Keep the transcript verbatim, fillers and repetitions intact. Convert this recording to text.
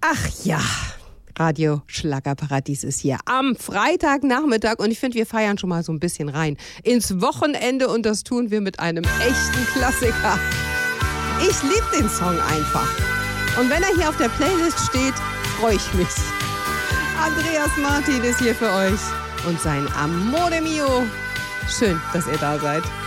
Ach ja, Radio Schlagerparadies ist hier am Freitagnachmittag und ich finde, wir feiern schon mal so ein bisschen rein ins Wochenende und das tun wir mit einem echten Klassiker. Ich liebe den Song einfach. Und wenn er hier auf der Playlist steht, freue ich mich. Andreas Martin ist hier für euch und sein Amore Mio. Schön, dass ihr da seid.